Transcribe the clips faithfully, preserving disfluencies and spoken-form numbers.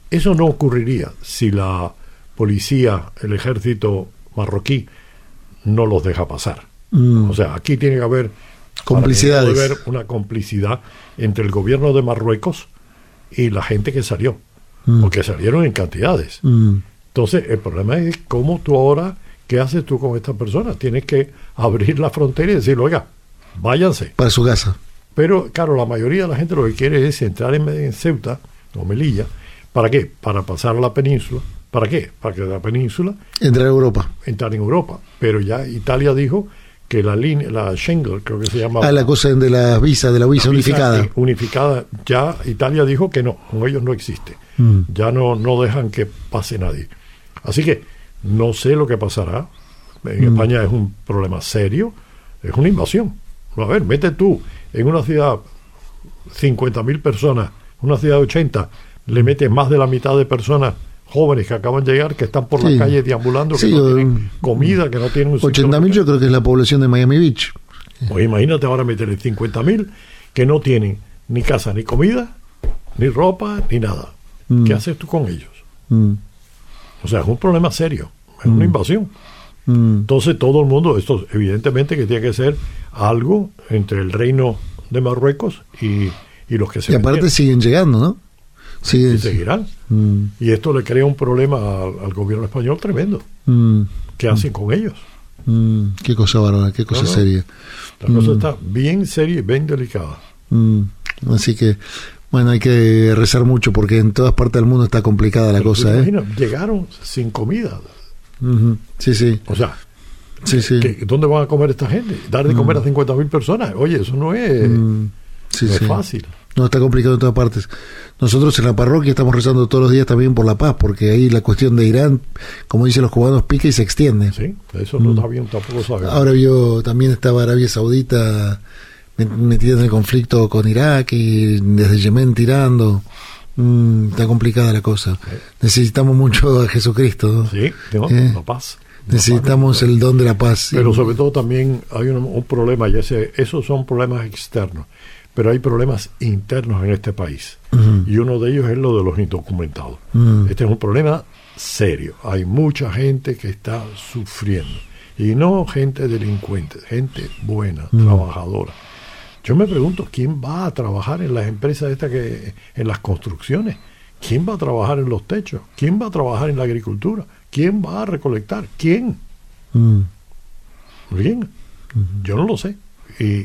Eso no ocurriría si la policía, el ejército marroquí no los deja pasar. Mm. O sea, aquí tiene que haber complicidades. Debe haber una complicidad entre el gobierno de Marruecos y la gente que salió, mm. porque salieron en cantidades. Mm. Entonces, el problema es cómo tú ahora, ¿qué haces tú con estas personas? Tienes que abrir la frontera y decirle, oiga, váyanse. Para su casa. Pero, claro, la mayoría de la gente lo que quiere es entrar en, en Ceuta o Melilla. ¿Para qué? Para pasar a la península. ¿Para qué? Para que la península... Entrar a Europa. Entrar en Europa. Pero ya Italia dijo que la línea, la Schengen, creo que se llama... Ah, la cosa de la visa, de la visa la unificada. Visa unificada. Ya Italia dijo que no, con ellos no existe. Mm. Ya no, no dejan que pase nadie. Así que no sé lo que pasará. En mm. España es un problema serio. Es una invasión. A ver, mete tú en una ciudad cincuenta mil personas, una ciudad de ochenta, le metes más de la mitad de personas jóvenes que acaban de llegar, que están por sí. la calle deambulando, que sí, no tienen comida, que no tienen un ochenta mil yo creo que es la población de Miami Beach. Pues imagínate ahora meterle cincuenta mil que no tienen ni casa, ni comida, ni ropa, ni nada. Mm. ¿Qué haces tú con ellos? Mm. O sea, es un problema serio, es mm. una invasión. Mm. Entonces todo el mundo, esto evidentemente que tiene que ser algo entre el reino de Marruecos y, y los que se Y aparte vendieron. Siguen llegando, ¿no? Siguen, y seguirán. Mm. Y esto le crea un problema al, al gobierno español tremendo. Mm. ¿Qué hacen mm. con ellos? Mm. Qué cosa bárbara, qué cosa no, no. seria. La mm. cosa está bien seria y bien delicada. Mm. Así que, bueno, hay que rezar mucho porque en todas partes del mundo está complicada la Pero cosa. ¿eh? Imagina, llegaron sin comida. Mm-hmm. Sí, sí. O sea, sí, sí. ¿qué, ¿dónde van a comer esta gente? Dar de comer mm. a cincuenta mil personas. Oye, eso no es, mm. sí, no sí. es fácil. No, está complicado en todas partes. Nosotros en la parroquia estamos rezando todos los días también por la paz, porque ahí la cuestión de Irán, como dicen los cubanos, pica y se extiende. Sí, eso no mm. está bien, tampoco sabemos. Ahora yo también estaba Arabia Saudita metida en el conflicto con Irak y desde Yemen tirando. Mm, está complicada la cosa. Sí. Necesitamos mucho a Jesucristo, ¿no? Sí, no, ¿Eh? la paz. Necesitamos el don de la paz. Pero sobre todo también hay un, un problema, ya sé, esos son problemas externos, pero hay problemas internos en este país. Uh-huh. Y uno de ellos es lo de los indocumentados. Uh-huh. Este es un problema serio. Hay mucha gente que está sufriendo. Y no gente delincuente, gente buena, uh-huh. trabajadora. Yo me pregunto, ¿quién va a trabajar en las empresas estas que, en las construcciones? ¿Quién va a trabajar en los techos? ¿Quién va a trabajar en la agricultura? ¿Quién va a recolectar? ¿Quién? Mm. Bien, mm-hmm. yo no lo sé. Y,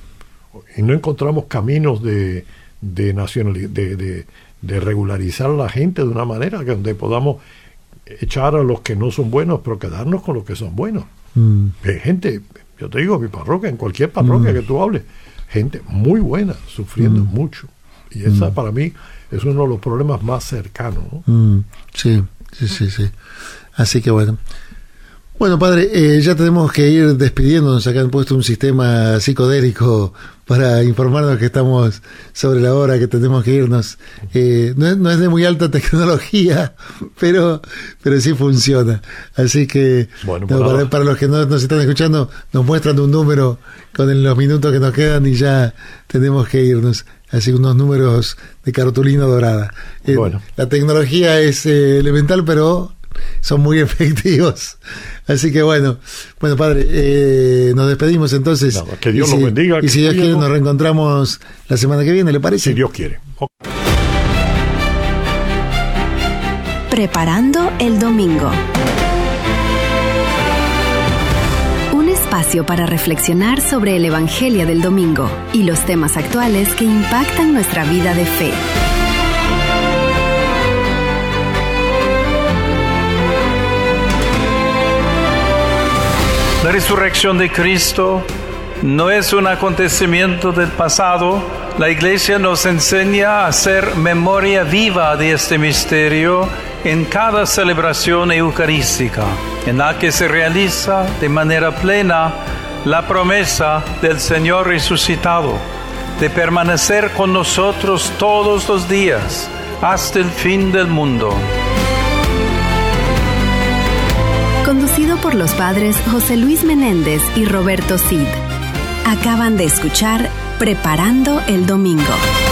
y no encontramos caminos de, de, nacionali- de, de, de regularizar a la gente de una manera que donde podamos echar a los que no son buenos, pero quedarnos con los que son buenos. Mm. Hay gente, yo te digo, mi parroquia, en cualquier parroquia mm. que tú hables, gente muy buena, sufriendo mm. mucho. Y esa mm. para mí es uno de los problemas más cercanos, ¿no? Mm. Sí, sí, sí, sí. Así que bueno. Bueno, padre, eh, ya tenemos que ir despidiéndonos. Acá han puesto un sistema psicodélico para informarnos que estamos sobre la hora, que tenemos que irnos. Eh, no, es, no es de muy alta tecnología, pero pero sí funciona. Así que bueno, no, para, para los que no nos están escuchando, nos muestran un número con el, los minutos que nos quedan y ya tenemos que irnos. Así unos números de cartulina dorada. Eh, bueno. La tecnología es eh, elemental, pero son muy efectivos. Así que bueno, bueno padre, eh, nos despedimos entonces. No, que Dios los bendiga. Y si Dios quiere, nos reencontramos la semana que viene, ¿le parece? Si Dios quiere. Okay. Preparando el domingo. Un espacio para reflexionar sobre el Evangelio del domingo y los temas actuales que impactan nuestra vida de fe. La resurrección de Cristo no es un acontecimiento del pasado. La Iglesia nos enseña a hacer memoria viva de este misterio en cada celebración eucarística, en la que se realiza de manera plena la promesa del Señor resucitado de permanecer con nosotros todos los días hasta el fin del mundo. Conducido por los padres José Luis Menéndez y Roberto Cid. Acaban de escuchar Preparando el Domingo.